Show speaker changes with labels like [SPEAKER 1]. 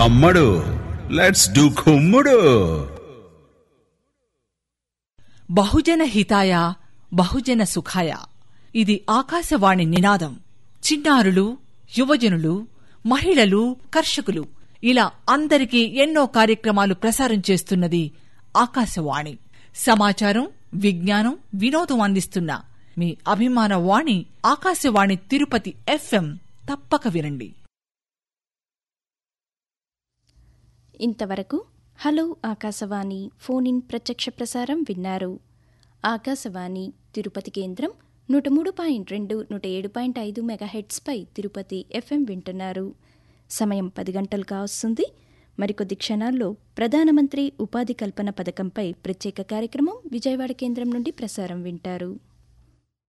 [SPEAKER 1] అమ్మడు, let's do కుమ్ముడు.
[SPEAKER 2] బహుజన హితాయ బహుజన సుఖాయ. ఇది ఆకాశవాణి నినాదం. చిన్నారులు, యువజనులు, మహిళలు, కర్షకులు ఇలా అందరికీ ఎన్నో కార్యక్రమాలు ప్రసారం చేస్తున్నది ఆకాశవాణి. సమాచారం, విజ్ఞానం, వినోదం అందిస్తున్న మీ అభిమాన వాణి ఆకాశవాణి తిరుపతి FM. తప్పక వినండి.
[SPEAKER 3] ఇంతవరకు హలో ఆకాశవాణి ఫోన్ ఇన్ ప్రత్యక్ష ప్రసారం విన్నారు. ఆకాశవాణి తిరుపతి కేంద్రం 103.2, 107.5 మెగాహెర్ట్జ్పై తిరుపతి FM వింటున్నారు. సమయం 10 గంటలు కావస్తుంది. మరికొద్ది క్షణాల్లో ప్రధానమంత్రి ఉపాధి కల్పన పథకంపై ప్రత్యేక కార్యక్రమం విజయవాడ కేంద్రం నుండి ప్రసారం వింటారు.